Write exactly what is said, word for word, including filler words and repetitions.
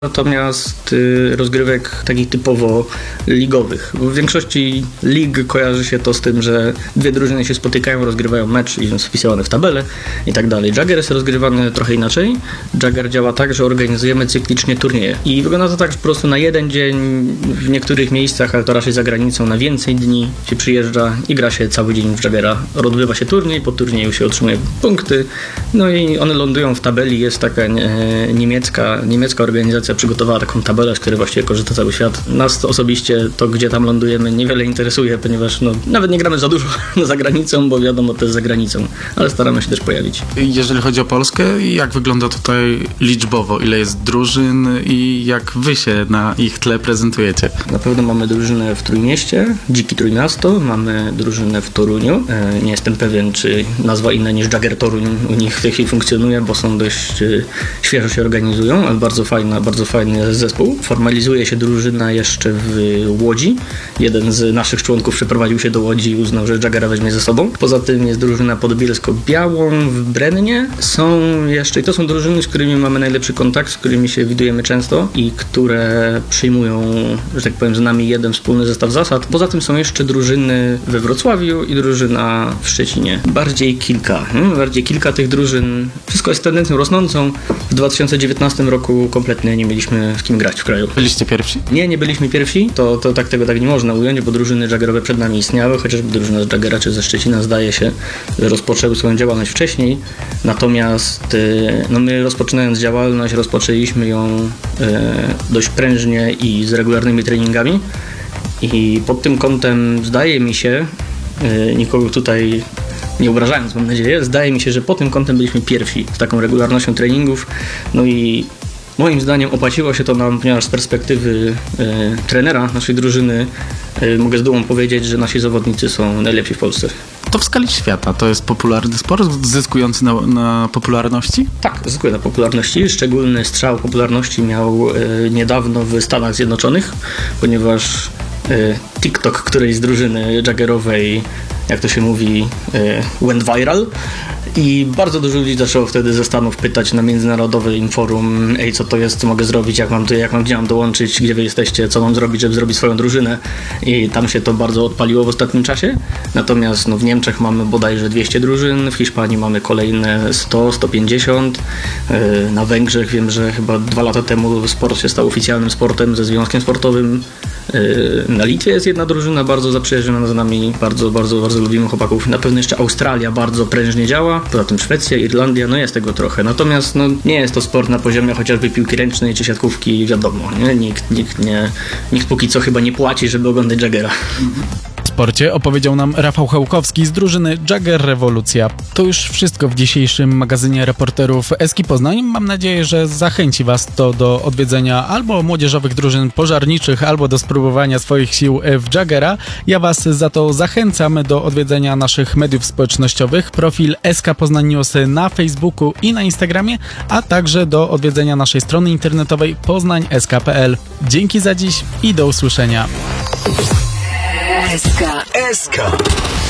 Natomiast y, rozgrywek takich typowo ligowych. W większości lig kojarzy się to z tym, że dwie drużyny się spotykają, rozgrywają mecz i jest wpisane w tabelę i tak dalej. Jagger jest rozgrywany trochę inaczej. Jagger działa tak, że organizujemy cyklicznie turnieje. I wygląda to tak, że po prostu na jeden dzień w niektórych miejscach, ale to raczej za granicą, na więcej dni się przyjeżdża i gra się cały dzień w Jaggera. Odbywa się turniej, po turnieju się otrzymuje punkty, no i one lądują w tabeli. Jest taka nie, niemiecka, niemiecka organizacja przygotowała taką tabelę, z której właściwie korzysta cały świat. Nas osobiście to, gdzie tam lądujemy, niewiele interesuje, ponieważ no, nawet nie gramy za dużo za granicą, bo wiadomo, to jest za granicą, ale staramy się też pojawić. Jeżeli chodzi o Polskę, jak wygląda tutaj liczbowo? Ile jest drużyn i jak wy się na ich tle prezentujecie? Na pewno mamy drużynę w Trójmieście, Dziki Trójmiasto, mamy drużynę w Toruniu. Nie jestem pewien, czy nazwa inna niż Jagger Toruń u nich w tej chwili funkcjonuje, bo są dość świeżo się organizują, ale bardzo fajna, bardzo fajny zespół. Formalizuje się drużyna jeszcze w Łodzi. Jeden z naszych członków przeprowadził się do Łodzi i uznał, że Jaggera weźmie ze sobą. Poza tym jest drużyna pod Bielsko-Białą w Brennie. Są jeszcze, i to są drużyny, z którymi mamy najlepszy kontakt, z którymi się widujemy często i które przyjmują, że tak powiem, z nami jeden wspólny zestaw zasad. Poza tym są jeszcze drużyny we Wrocławiu i drużyna w Szczecinie. Bardziej kilka. Hmm? Bardziej kilka tych drużyn. Wszystko jest tendencją rosnącą. W dwa tysiące dziewiętnastym roku kompletnie nie mieliśmy z kim grać w kraju. Byliście pierwsi? Nie, nie byliśmy pierwsi. To, to tak tego tak nie można ująć, bo drużyny Jaggerowe przed nami istniały, chociażby drużyna z Jaggera czy ze Szczecina zdaje się, że rozpoczęły swoją działalność wcześniej. Natomiast no my rozpoczynając działalność, rozpoczęliśmy ją e, dość prężnie i z regularnymi treningami. I pod tym kątem zdaje mi się, e, nikogo tutaj nie obrażając, mam nadzieję, zdaje mi się, że pod tym kątem byliśmy pierwsi z taką regularnością treningów. No i moim zdaniem opłaciło się to nam, ponieważ z perspektywy e, trenera naszej drużyny e, mogę z dumą powiedzieć, że nasi zawodnicy są najlepsi w Polsce. To w skali świata to jest popularny sport, zyskujący na, na popularności? Tak, zyskuje na popularności. Szczególny strzał popularności miał e, niedawno w Stanach Zjednoczonych, ponieważ e, TikTok którejś z drużyny Jaggerowej, jak to się mówi, e, went viral. I bardzo dużo ludzi zaczęło wtedy ze Stanów pytać na międzynarodowym forum: ej, co to jest, co mogę zrobić, jak mam tu, jak mam, gdzie mam dołączyć, gdzie wy jesteście, co mam zrobić, żeby zrobić swoją drużynę. I tam się to bardzo odpaliło w ostatnim czasie. Natomiast no, w Niemczech mamy bodajże dwieście drużyn, w Hiszpanii mamy kolejne sto, sto pięćdziesiąt. Na Węgrzech wiem, że chyba dwa lata temu sport się stał oficjalnym sportem ze związkiem sportowym. Na Litwie jest jedna drużyna bardzo zaprzyjaźniona z nami, bardzo, bardzo, bardzo lubimy chłopaków. Na pewno jeszcze Australia bardzo prężnie działa, poza tym Szwecja, Irlandia, no jest tego trochę. Natomiast no, nie jest to sport na poziomie chociażby piłki ręcznej czy siatkówki, wiadomo, nie? Nikt, nikt, nie, nikt póki co chyba nie płaci, żeby oglądać Jaggera. W sporcie opowiedział nam Rafał Chełkowski z drużyny Jagger Rewolucja. To już wszystko w dzisiejszym magazynie reporterów Eski Poznań. Mam nadzieję, że zachęci was to do odwiedzenia albo młodzieżowych drużyn pożarniczych, albo do spróbowania swoich sił w Jaggera. Ja was za to zachęcam do odwiedzenia naszych mediów społecznościowych, profil S K Poznań News na Facebooku i na Instagramie, a także do odwiedzenia naszej strony internetowej poznań s k kropka p l. Dzięki za dziś i do usłyszenia. S K. S K.